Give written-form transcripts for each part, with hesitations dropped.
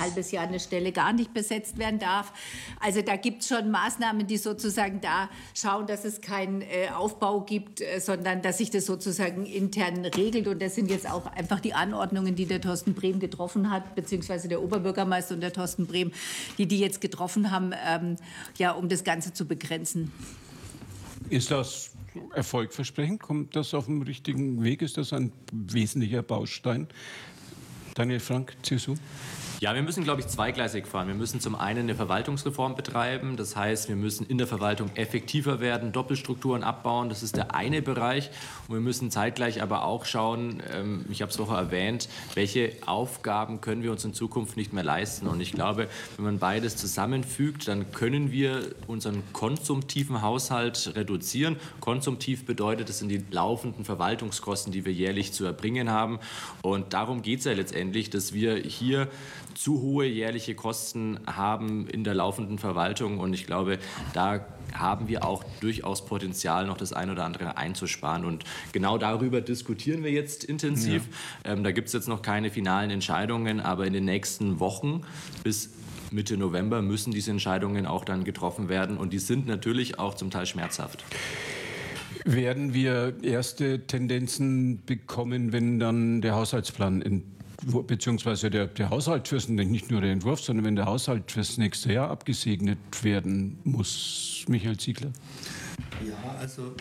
halbes Jahr eine Stelle gar nicht besetzt werden darf. Also da gibt es schon Maßnahmen, die sozusagen da schauen, dass es keinen Aufbau gibt, sondern dass sich das sozusagen intern regelt. Und das sind jetzt auch einfach die Anordnungen, die der Thorsten Brehm getroffen hat, beziehungsweise der Oberbürgermeister und der Thorsten Brehm, die jetzt getroffen haben, um das Ganze zu begrenzen. Ist das erfolgversprechend? Kommt das auf dem richtigen Weg? Ist das ein wesentlicher Baustein? Daniel Frank, CSU? Ja, wir müssen, glaube ich, zweigleisig fahren. Wir müssen zum einen eine Verwaltungsreform betreiben. Das heißt, wir müssen in der Verwaltung effektiver werden, Doppelstrukturen abbauen. Das ist der eine Bereich. Und wir müssen zeitgleich aber auch schauen, ich habe es vorher erwähnt, welche Aufgaben können wir uns in Zukunft nicht mehr leisten. Und ich glaube, wenn man beides zusammenfügt, dann können wir unseren konsumtiven Haushalt reduzieren. Konsumtiv bedeutet, das sind die laufenden Verwaltungskosten, die wir jährlich zu erbringen haben. Und darum geht es ja letztendlich, dass wir hier zu hohe jährliche Kosten haben in der laufenden Verwaltung. Und ich glaube, da haben wir auch durchaus Potenzial, noch das ein oder andere einzusparen. Und genau darüber diskutieren wir jetzt intensiv. Ja. Da gibt es jetzt noch keine finalen Entscheidungen, aber in den nächsten Wochen bis Mitte November müssen diese Entscheidungen auch dann getroffen werden. Und die sind natürlich auch zum Teil schmerzhaft. Werden wir erste Tendenzen bekommen, wenn dann der Haushaltsplan beziehungsweise der Haushalt nicht nur der Entwurf, sondern wenn der Haushalt fürs nächste Jahr abgesegnet werden muss, Michael Ziegler? Ja, also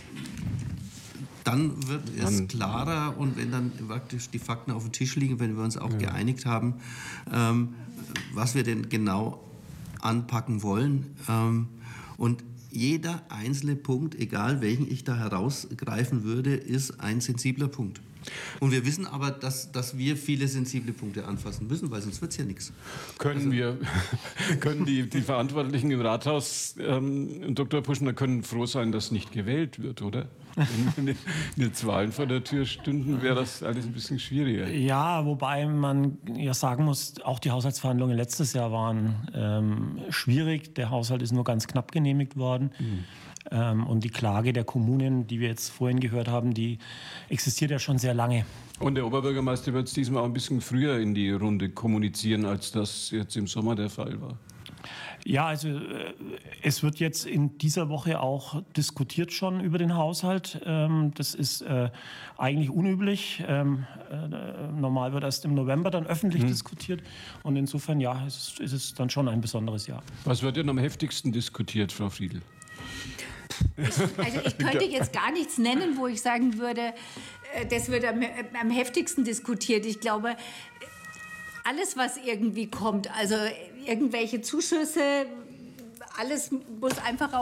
dann wird es klarer und wenn dann praktisch die Fakten auf dem Tisch liegen, wenn wir uns auch geeinigt haben, was wir denn genau anpacken wollen. Und jeder einzelne Punkt, egal welchen ich da herausgreifen würde, ist ein sensibler Punkt. Und wir wissen aber, dass wir viele sensible Punkte anfassen müssen, weil sonst wird es ja nichts. Können die Verantwortlichen im Rathaus, Dr. Puschner, können froh sein, dass nicht gewählt wird, oder? Wenn jetzt Wahlen vor der Tür stünden, wäre das alles ein bisschen schwieriger. Ja, wobei man ja sagen muss, auch die Haushaltsverhandlungen letztes Jahr waren schwierig. Der Haushalt ist nur ganz knapp genehmigt worden. Und die Klage der Kommunen, die wir jetzt vorhin gehört haben, die existiert ja schon sehr lange. Und der Oberbürgermeister wird es diesmal auch ein bisschen früher in die Runde kommunizieren, als das jetzt im Sommer der Fall war. Ja, also es wird jetzt in dieser Woche auch diskutiert schon über den Haushalt. Das ist eigentlich unüblich. Normal wird erst im November dann öffentlich diskutiert. Und insofern, ja, ist es dann schon ein besonderes Jahr. Was wird denn am heftigsten diskutiert, Frau Friedl? Ich könnte jetzt gar nichts nennen, wo ich sagen würde, das wird am heftigsten diskutiert. Ich glaube, alles, was irgendwie kommt, also irgendwelche Zuschüsse, alles muss einfach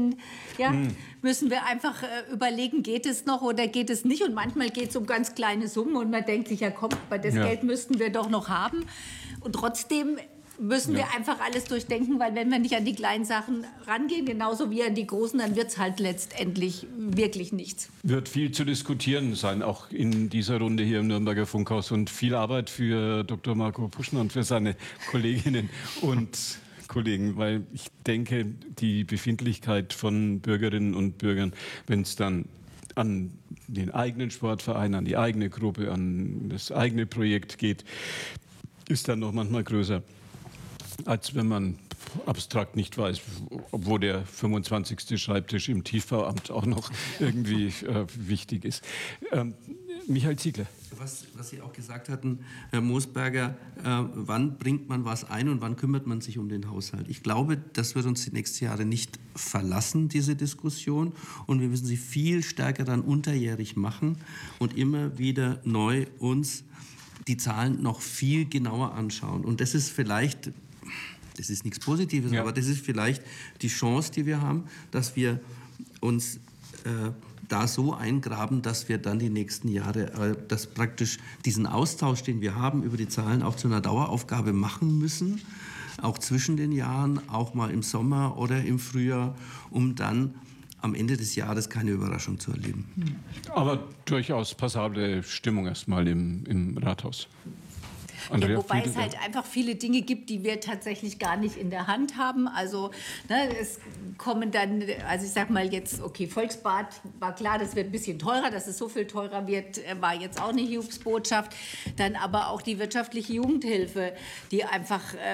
müssen wir einfach überlegen, geht es noch oder geht es nicht? Und manchmal geht es um ganz kleine Summen und man denkt sich, ja komm, aber das Geld müssten wir doch noch haben. Und trotzdem müssen wir einfach alles durchdenken, weil wenn wir nicht an die kleinen Sachen rangehen, genauso wie an die großen, dann wird es halt letztendlich wirklich nichts. Wird viel zu diskutieren sein, auch in dieser Runde hier im Nürnberger Funkhaus und viel Arbeit für Dr. Marco Puschner und für seine Kolleginnen und Kollegen, weil ich denke, die Befindlichkeit von Bürgerinnen und Bürgern, wenn es dann an den eigenen Sportverein, an die eigene Gruppe, an das eigene Projekt geht, ist dann noch manchmal größer, als wenn man abstrakt nicht weiß, wo der 25. Schreibtisch im Tiefbauamt auch noch irgendwie wichtig ist. Michael Ziegler. Was Sie auch gesagt hatten, Herr Moosberger, wann bringt man was ein und wann kümmert man sich um den Haushalt? Ich glaube, das wird uns die nächsten Jahre nicht verlassen, diese Diskussion. Und wir müssen sie viel stärker dann unterjährig machen und immer wieder neu uns die Zahlen noch viel genauer anschauen. Und das ist vielleicht, das ist nichts Positives, aber das ist vielleicht die Chance, die wir haben, dass wir uns da so eingraben, dass wir dann die nächsten Jahre das praktisch diesen Austausch, den wir haben über die Zahlen, auch zu einer Daueraufgabe machen müssen, auch zwischen den Jahren, auch mal im Sommer oder im Frühjahr, um dann am Ende des Jahres keine Überraschung zu erleben. Aber durchaus passable Stimmung erstmal im Rathaus. Ja, wobei es halt einfach viele Dinge gibt, die wir tatsächlich gar nicht in der Hand haben. Also es kommen dann, also ich sag mal jetzt, okay, Volksbad war klar, das wird ein bisschen teurer, dass es so viel teurer wird, war jetzt auch eine Hilfsbotschaft. Dann aber auch die wirtschaftliche Jugendhilfe, die einfach